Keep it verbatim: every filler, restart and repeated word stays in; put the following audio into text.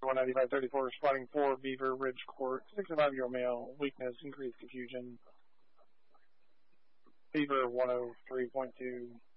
one ninety-five thirty-four, responding for Beaver Ridge Court, sixty-five-year-old male, weakness, increased confusion. Beaver one oh three point two,